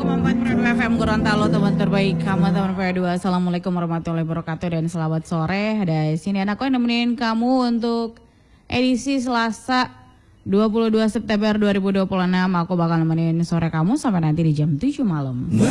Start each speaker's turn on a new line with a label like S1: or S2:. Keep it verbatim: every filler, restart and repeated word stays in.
S1: koma empat Pradu F M Gorontalo, teman terbaik kamu teman Pradu. Assalamualaikum warahmatullahi wabarakatuh dan selamat sore. Ada sini anakku yang nemenin kamu untuk edisi Selasa dua puluh dua September dua ribu dua puluh enam. Aku bakal nemenin sore kamu sampai nanti di jam tujuh malam.